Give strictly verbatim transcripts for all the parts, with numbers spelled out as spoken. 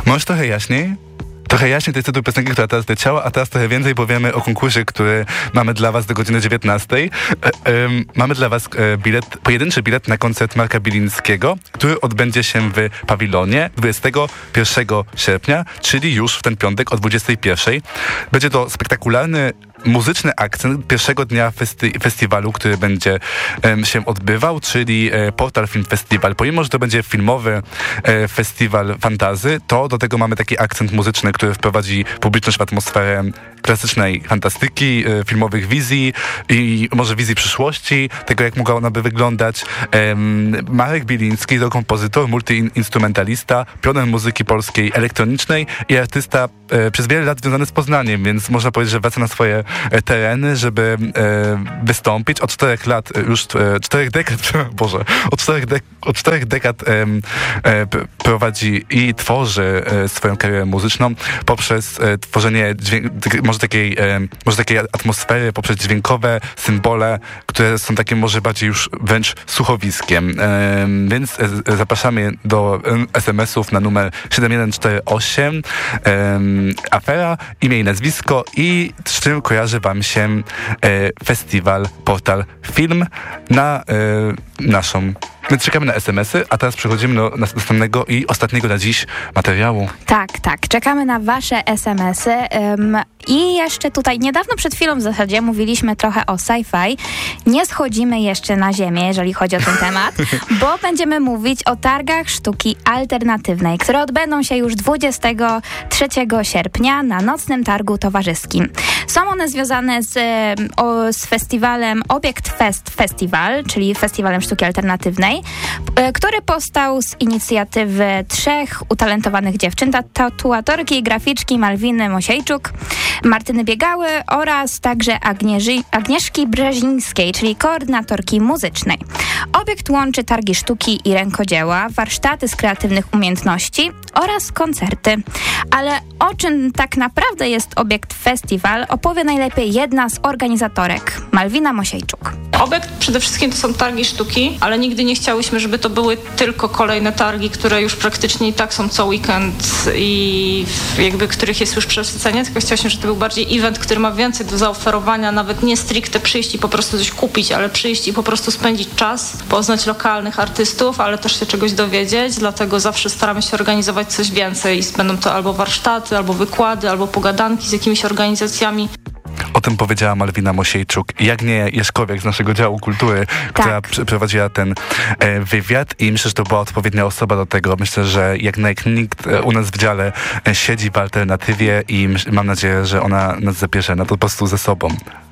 Może trochę jaśniej? Trochę jaśniej to jest tytuł piosenki, która teraz leciała, a teraz trochę więcej powiemy o konkursie, który mamy dla was do godziny dziewiętnastej. E, e, mamy dla was e, bilet, pojedynczy bilet na koncert Marka Bilińskiego, który odbędzie się w pawilonie dwudziestego pierwszego sierpnia, czyli już w ten piątek o dwudziestej pierwszej. Będzie to spektakularny muzyczny akcent pierwszego dnia festi- festiwalu, który będzie um, się odbywał, czyli e, Portal Film Festival. Pomimo, że to będzie filmowy e, festiwal fantazy, to do tego mamy taki akcent muzyczny, który wprowadzi publiczność w atmosferę klasycznej fantastyki, e, filmowych wizji i może wizji przyszłości, tego jak mogła ona by wyglądać. E, Marek Biliński to kompozytor, multiinstrumentalista, pioner muzyki polskiej elektronicznej i artysta e, przez wiele lat związany z Poznaniem, więc można powiedzieć, że wraca na swoje tereny, żeby e, wystąpić. Od czterech lat, już e, czterech dekad, Boże, od czterech, dek, od czterech dekad e, e, prowadzi i tworzy e, swoją karierę muzyczną poprzez e, tworzenie dźwięk, może, takiej, e, może takiej atmosfery, poprzez dźwiękowe symbole, które są takie może bardziej już wręcz słuchowiskiem. E, więc e, zapraszamy do es em esów na numer siedem jeden cztery osiem. E, afera, imię i nazwisko i z czym kojarzy wam się e, festiwal Portal Film na e, naszą. My czekamy na es em esy, a teraz przechodzimy do następnego i ostatniego na dziś materiału. Tak, tak. Czekamy na wasze es em esy. Um, I jeszcze tutaj niedawno, przed chwilą w zasadzie, mówiliśmy trochę o sci-fi. Nie schodzimy jeszcze na ziemię, jeżeli chodzi o ten temat, bo będziemy mówić o targach sztuki alternatywnej, które odbędą się już dwudziestego trzeciego sierpnia na Nocnym Targu Towarzyskim. Są one związane z, o, z festiwalem Obiekt Fest Festival, czyli festiwalem sztuki alternatywnej, który powstał z inicjatywy trzech utalentowanych dziewczyn, tatuatorki i graficzki Malwiny Mosiejczuk, Martyny Biegały oraz także Agnieży, Agnieszki Brzezińskiej, czyli koordynatorki muzycznej. Obiekt łączy targi sztuki i rękodzieła, warsztaty z kreatywnych umiejętności oraz koncerty. Ale o czym tak naprawdę jest Obiekt Festiwal, opowie najlepiej jedna z organizatorek, Malwina Mosiejczuk. Obiekt przede wszystkim to są targi sztuki, ale nigdy nie chciałyśmy, żeby to były tylko kolejne targi, które już praktycznie i tak są co weekend i jakby których jest już przesycenie, tylko chciałyśmy, żeby to był bardziej event, który ma więcej do zaoferowania, nawet nie stricte przyjść i po prostu coś kupić, ale przyjść i po prostu spędzić czas, poznać lokalnych artystów, ale też się czegoś dowiedzieć, dlatego zawsze staramy się organizować coś więcej. Będą to albo warsztaty, albo wykłady, albo pogadanki z jakimiś organizacjami. O tym powiedziała Malwina Mosiejczuk, Jagnie Jeszkowiak z naszego działu kultury, która tak. prowadziła ten e, wywiad i myślę, że to była odpowiednia osoba do tego. Myślę, że jak nikt u nas w dziale e, siedzi w alternatywie i myśl, mam nadzieję, że ona nas zabierze na to po prostu ze sobą.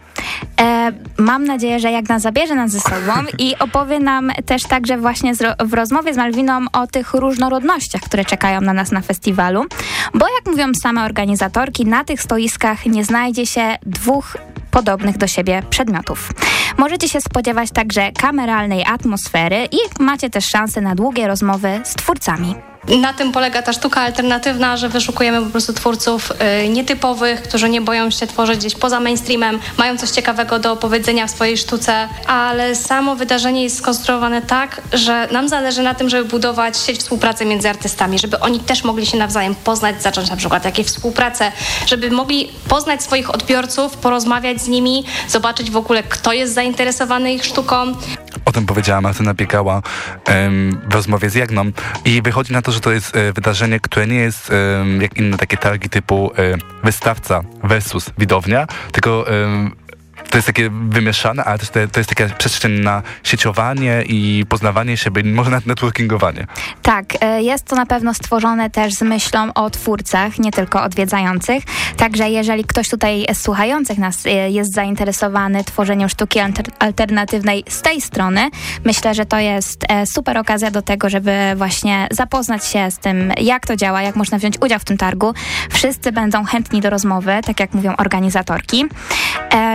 E, mam nadzieję, że jak nas zabierze nas ze sobą i opowie nam też także właśnie z, w rozmowie z Malwiną o tych różnorodnościach, które czekają na nas na festiwalu, bo jak mówią same organizatorki, na tych stoiskach nie znajdzie się dwóch podobnych do siebie przedmiotów. Możecie się spodziewać także kameralnej atmosfery i macie też szansę na długie rozmowy z twórcami. Na tym polega ta sztuka alternatywna, że wyszukujemy po prostu twórców y, nietypowych, którzy nie boją się tworzyć gdzieś poza mainstreamem, mają coś ciekawego do opowiedzenia w swojej sztuce, ale samo wydarzenie jest skonstruowane tak, że nam zależy na tym, żeby budować sieć współpracy między artystami, żeby oni też mogli się nawzajem poznać, zacząć na przykład jakieś współpracę, żeby mogli poznać swoich odbiorców, porozmawiać z nimi, zobaczyć w ogóle, kto jest zainteresowany ich sztuką. O tym powiedziała Martyna Biegała um, w rozmowie z Jagną i wychodzi na to, że to jest e, wydarzenie, które nie jest e, jak inne takie targi typu e, wystawca versus widownia, tylko e, to jest takie wymieszane, ale też to jest taka przestrzeń na sieciowanie i poznawanie siebie, może nawet networkingowanie. Tak, jest to na pewno stworzone też z myślą o twórcach, nie tylko odwiedzających. Także jeżeli ktoś tutaj z słuchających nas jest zainteresowany tworzeniem sztuki alternatywnej z tej strony, myślę, że to jest super okazja do tego, żeby właśnie zapoznać się z tym, jak to działa, jak można wziąć udział w tym targu. Wszyscy będą chętni do rozmowy, tak jak mówią organizatorki. Zachęcam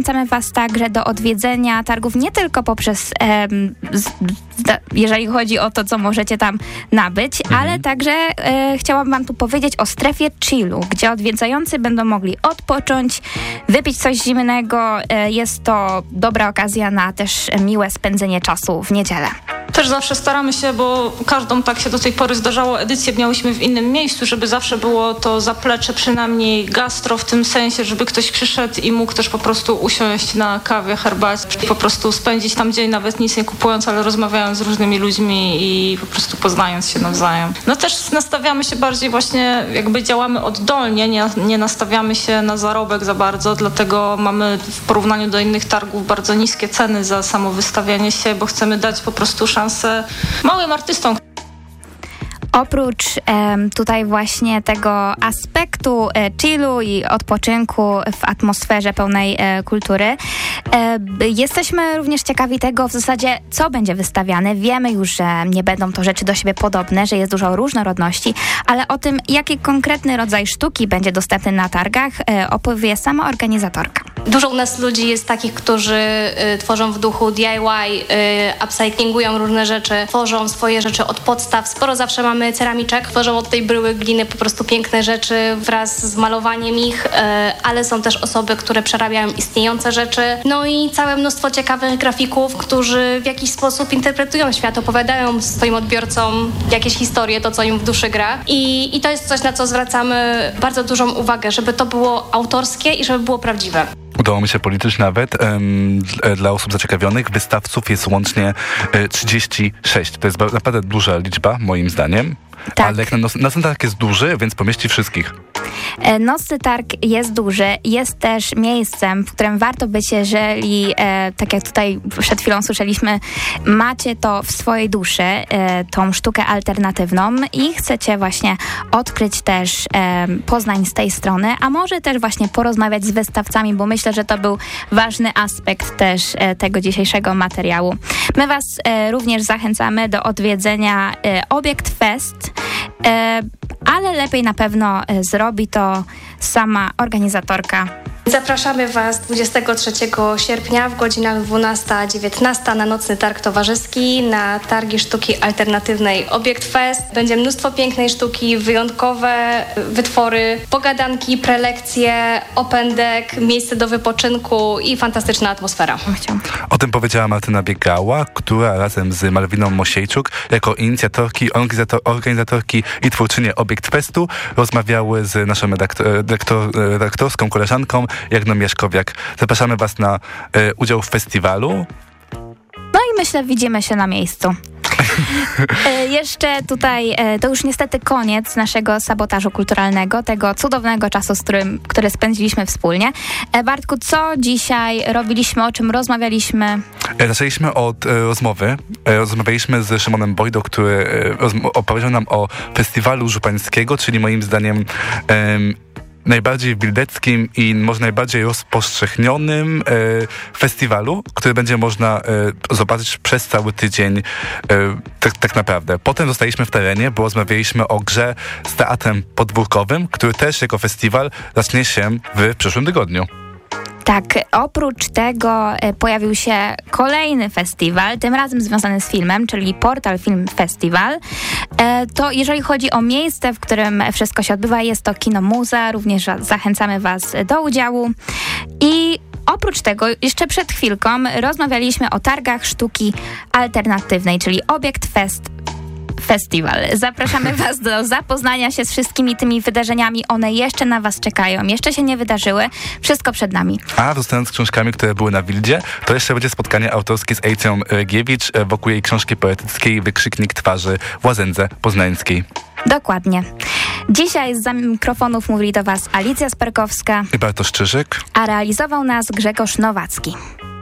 zachęcamy Was także do odwiedzenia targów nie tylko poprzez, e, z, z, jeżeli chodzi o to, co możecie tam nabyć, mhm. ale także e, chciałam Wam tu powiedzieć o strefie chillu, gdzie odwiedzający będą mogli odpocząć, wypić coś zimnego. E, jest to dobra okazja na też miłe spędzenie czasu w niedzielę. Też zawsze staramy się, bo każdą tak się do tej pory zdarzało, edycję miałyśmy w innym miejscu, żeby zawsze było to zaplecze przynajmniej gastro w tym sensie, żeby ktoś przyszedł i mógł też po prostu usiąść na kawie, herbacie, po prostu spędzić tam dzień, nawet nic nie kupując, ale rozmawiając z różnymi ludźmi i po prostu poznając się nawzajem. No też nastawiamy się bardziej właśnie, jakby działamy oddolnie, nie, nie nastawiamy się na zarobek za bardzo, dlatego mamy w porównaniu do innych targów bardzo niskie ceny za samo wystawianie się, bo chcemy dać po prostu szansę małym artystom. Oprócz um, tutaj właśnie tego aspektu e, chillu i odpoczynku w atmosferze pełnej e, kultury, e, jesteśmy również ciekawi tego w zasadzie, co będzie wystawiane. Wiemy już, że nie będą to rzeczy do siebie podobne, że jest dużo różnorodności, ale o tym, jaki konkretny rodzaj sztuki będzie dostępny na targach, e, opowie sama organizatorka. Dużo u nas ludzi jest takich, którzy y, tworzą w duchu D I Y, y, upcyclingują różne rzeczy, tworzą swoje rzeczy od podstaw. Sporo zawsze mamy ceramiczek, tworzą od tej bryły gliny po prostu piękne rzeczy wraz z malowaniem ich, y, ale są też osoby, które przerabiają istniejące rzeczy. No i całe mnóstwo ciekawych grafików, którzy w jakiś sposób interpretują świat, opowiadają swoim odbiorcom jakieś historie, to co im w duszy gra. I, i to jest coś, na co zwracamy bardzo dużą uwagę, żeby to było autorskie i żeby było prawdziwe. Udało mi się policzyć nawet. Um, dla osób zaciekawionych wystawców jest łącznie e, trzydzieści sześć. To jest naprawdę duża liczba, moim zdaniem. Tak. Ale jak na nocny targ jest duży, więc pomieści wszystkich. Nocny targ jest duży, jest też miejscem, w którym warto być, jeżeli, e, tak jak tutaj przed chwilą słyszeliśmy, macie to w swojej duszy, e, tą sztukę alternatywną i chcecie właśnie odkryć też e, Poznań z tej strony, a może też właśnie porozmawiać z wystawcami, bo myślę, że to był ważny aspekt też e, tego dzisiejszego materiału. My Was e, również zachęcamy do odwiedzenia e, Obiekt Fest, e, ale lepiej na pewno zrobi to sama organizatorka. Zapraszamy Was dwudziestego trzeciego sierpnia w godzinach dwunasta dziewiętnasta na Nocny Targ Towarzyski, na Targi Sztuki Alternatywnej Obiekt Fest. Będzie mnóstwo pięknej sztuki, wyjątkowe wytwory, pogadanki, prelekcje, open deck, miejsce do wypoczynku i fantastyczna atmosfera. O tym powiedziała Martyna Biegała, która razem z Malwiną Mosiejczuk jako inicjatorki, organizator, organizatorki i twórczynie Obiekt Festu rozmawiały z naszą redaktor, redaktor, redaktorską koleżanką Jagną Mieszkowiak. Zapraszamy Was na e, udział w festiwalu. No i myślę, widzimy się na miejscu. E, jeszcze tutaj, e, to już niestety koniec naszego sabotażu kulturalnego, tego cudownego czasu, z którym, który spędziliśmy wspólnie. E, Bartku, co dzisiaj robiliśmy, o czym rozmawialiśmy? E, zaczęliśmy od e, rozmowy. E, rozmawialiśmy z Szymonem Bojdo, który e, opowiedział nam o festiwalu żupańskiego, czyli moim zdaniem e, najbardziej wildeckim i może najbardziej rozpowszechnionym e, festiwalu, który będzie można e, zobaczyć przez cały tydzień e, tak, tak naprawdę. Potem zostaliśmy w terenie, bo rozmawialiśmy o grze z teatrem podwórkowym, który też jako festiwal zacznie się w przyszłym tygodniu. Tak, oprócz tego e, pojawił się kolejny festiwal, tym razem związany z filmem, czyli Portal Film Festival. E, to jeżeli chodzi o miejsce, w którym wszystko się odbywa, jest to Kino Muza, również zachęcamy Was do udziału. I oprócz tego jeszcze przed chwilką rozmawialiśmy o targach sztuki alternatywnej, czyli Obiekt Fest Festiwal. Zapraszamy Was do zapoznania się z wszystkimi tymi wydarzeniami. One jeszcze na Was czekają. Jeszcze się nie wydarzyły. Wszystko przed nami. A zostając książkami, które były na Wildzie, to jeszcze będzie spotkanie autorskie z Ejcją Giewicz wokół jej książki poetyckiej Wykrzyknik twarzy w Łazędze Poznańskiej. Dokładnie. Dzisiaj zza mikrofonów mówili do Was Alicja Sperkowska i Bartosz Czyżyk, a realizował nas Grzegorz Nowacki.